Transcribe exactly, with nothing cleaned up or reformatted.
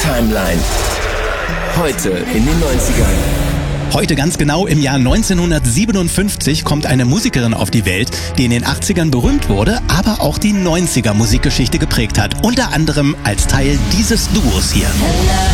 Timeline. Heute in den neunzigern. Heute ganz genau im Jahr neunzehnhundertsiebenundfünfzig kommt eine Musikerin auf die Welt, die in den achtzigern berühmt wurde, aber auch die neunziger Musikgeschichte geprägt hat. Unter anderem als Teil dieses Duos hier.